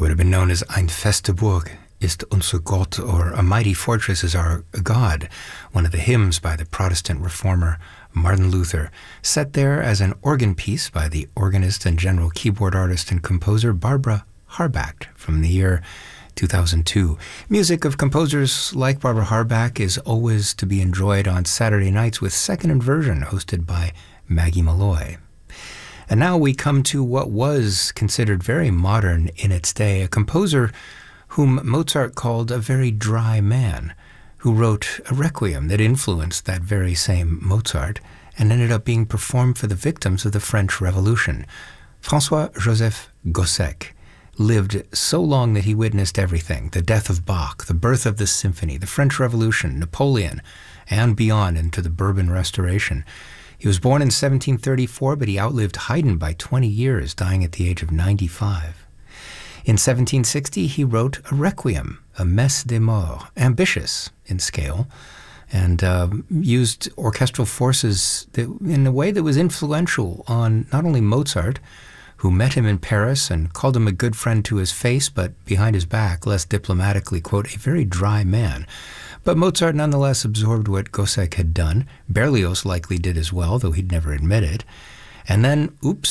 would have been known as Ein feste Burg ist unser Gott, or A Mighty Fortress is Our God, one of the hymns by the Protestant reformer Martin Luther, set there as an organ piece by the organist and general keyboard artist and composer Barbara Harbach from the year 2002. Music of composers like Barbara Harbach is always to be enjoyed on Saturday nights with Second Inversion, hosted by Maggie Malloy. And now we come to what was considered very modern in its day, a composer whom Mozart called a very dry man, who wrote a requiem that influenced that very same Mozart and ended up being performed for the victims of the French Revolution. François-Joseph Gossec lived so long that he witnessed everything: the death of Bach, the birth of the symphony, the French Revolution, Napoleon, and beyond into the Bourbon Restoration. He was born in 1734, but he outlived Haydn by 20 years, dying at the age of 95. In 1760, he wrote a requiem, a Messe des Morts, ambitious in scale, and used orchestral forces in a way that was influential on not only Mozart, who met him in Paris and called him a good friend to his face, but behind his back, less diplomatically, quote, a very dry man. But Mozart nonetheless absorbed what Gossec had done. Berlioz likely did as well, though he'd never admit it. And then,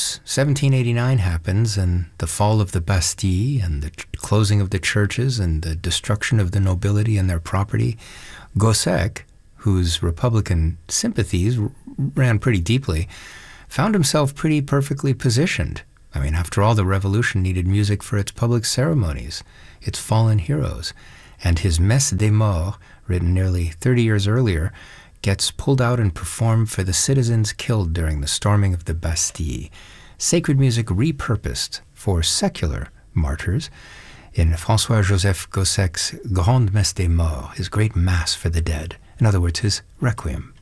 1789 happens, and the fall of the Bastille, and the closing of the churches, and the destruction of the nobility and their property. Gossec, whose Republican sympathies ran pretty deeply, found himself pretty perfectly positioned. I mean, after all, the revolution needed music for its public ceremonies, its fallen heroes. And his Messe des Morts, written nearly 30 years earlier, gets pulled out and performed for the citizens killed during the storming of the Bastille. Sacred music repurposed for secular martyrs in François-Joseph Gossec's Grande Messe des Morts, his great mass for the dead. In other words, his requiem.